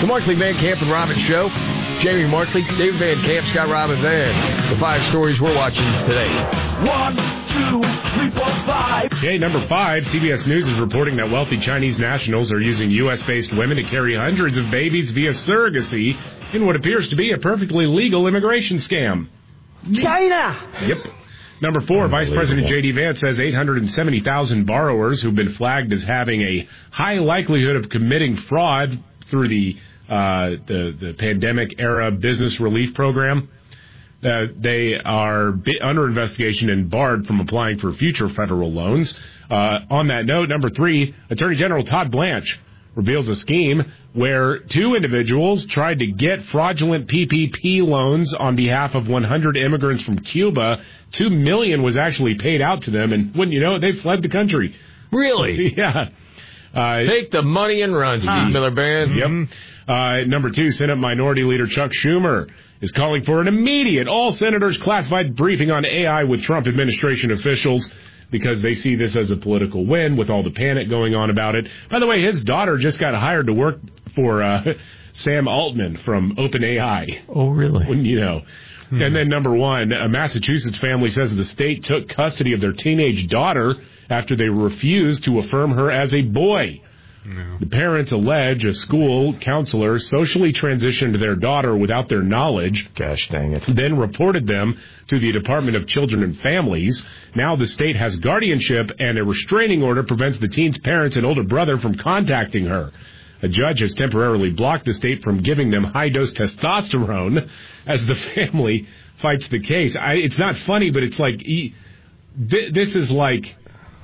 The Markley, Van Camp, and Robbins Show. Jamie Markley, David Van Camp, Scott Robbins, and the 5 stories we're watching today. 1, 2, 3, 4, 5. Okay, number 5, CBS News is reporting that wealthy Chinese nationals are using U.S.-based women to carry hundreds of babies via surrogacy in what appears to be a perfectly legal immigration scam. China! Yep. Number 4, Vice President J.D. Vance says 870,000 borrowers who've been flagged as having a high likelihood of committing fraud through the pandemic-era business relief program. They are under investigation and barred from applying for future federal loans. On that note, number 3, Attorney General Todd Blanche reveals a scheme where 2 individuals tried to get fraudulent PPP loans on behalf of 100 immigrants from Cuba. $2 million was actually paid out to them, and wouldn't you know it, they fled the country. Really? Yeah. Take the money and run, Steve Miller Band. Yep. Number 2, Senate Minority Leader Chuck Schumer is calling for an immediate all-senators classified briefing on AI with Trump administration officials because they see this as a political win with all the panic going on about it. By the way, his daughter just got hired to work for Sam Altman from OpenAI. Oh, really? Wouldn't you know? And then number 1, a Massachusetts family says the state took custody of their teenage daughter after they refused to affirm her as a boy. No. The parents allege a school counselor socially transitioned their daughter without their knowledge. Gosh dang it. Then reported them to the Department of Children and Families. Now the state has guardianship, and a restraining order prevents the teen's parents and older brother from contacting her. A judge has temporarily blocked the state from giving them high-dose testosterone as the family fights the case. It's not funny, but it's like this is like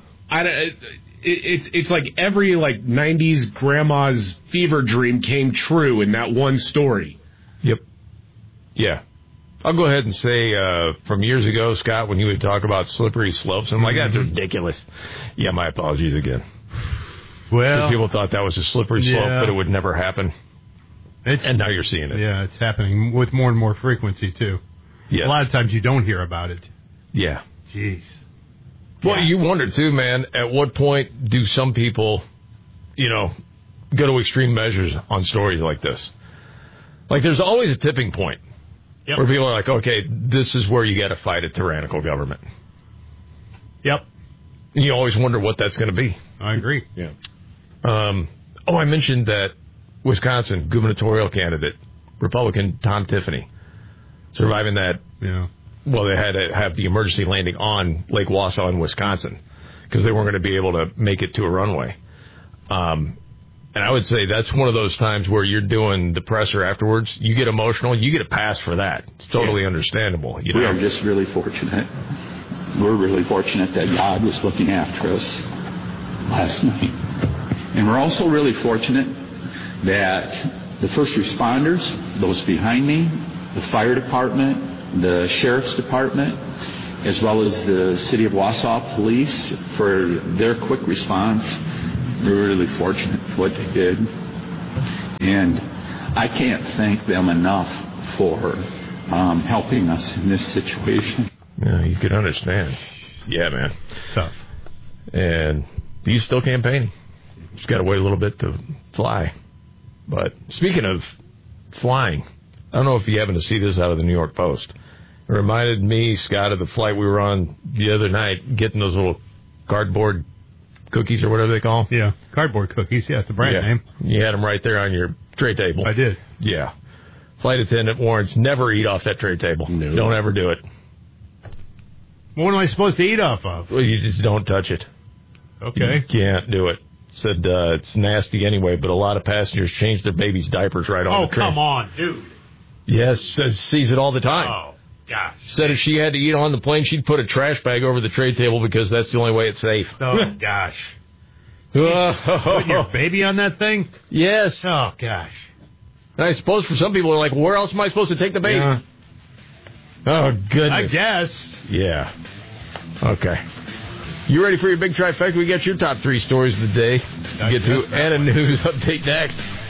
it's like every 90s grandma's fever dream came true in that one story. Yep. Yeah. I'll go ahead and say from years ago, Scott, when you would talk about slippery slopes, I'm like, that's ridiculous. Yeah, my apologies again. Well, people thought that was a slippery slope, but it would never happen. And now you're seeing it. Yeah, it's happening with more and more frequency, too. Yes. A lot of times you don't hear about it. Yeah. Jeez. Well, you wonder, too, man, at what point do some people, go to extreme measures on stories like this? Like, there's always a tipping point where people are like, okay, this is where you got to fight a tyrannical government. Yep. And you always wonder what that's going to be. I agree. Yeah. I mentioned that Wisconsin gubernatorial candidate, Republican Tom Tiffany, surviving that. Yeah. Well, they had to have the emergency landing on Lake Wausau in Wisconsin because they weren't going to be able to make it to a runway. And I would say that's one of those times where you're doing the presser afterwards. You get emotional. You get a pass for that. It's totally understandable. We are just really fortunate. We're really fortunate that God was looking after us last night. And we're also really fortunate that the first responders, those behind me, the fire department, the sheriff's department, as well as the city of Wausau police for their quick response. We're really fortunate for what they did. And I can't thank them enough for helping us in this situation. Yeah, you can understand. Yeah, man. Tough. And he's still campaigning. He's got to wait a little bit to fly. But speaking of flying, I don't know if you happen to see this out of the New York Post. It reminded me, Scott, of the flight we were on the other night, getting those little cardboard cookies or whatever they call them. Yeah, cardboard cookies. Yeah, it's a brand name. You had them right there on your tray table. I did. Yeah. Flight attendant warns, never eat off that tray table. No. Don't ever do it. What am I supposed to eat off of? Well, you just don't touch it. Okay. You can't do it. Said it's nasty anyway, but a lot of passengers change their baby's diapers right on the train. Oh, come on, dude. Yes, sees it all the time. Oh, gosh. Said if she had to eat on the plane, she'd put a trash bag over the tray table because that's the only way it's safe. Oh, gosh. Put your baby on that thing? Yes. Oh, gosh. And I suppose for some people, they're like, where else am I supposed to take the baby? Yeah. Oh, goodness. I guess. Yeah. Okay. You ready for your big trifecta? We got your top 3 stories of the day to get to, and a news update next.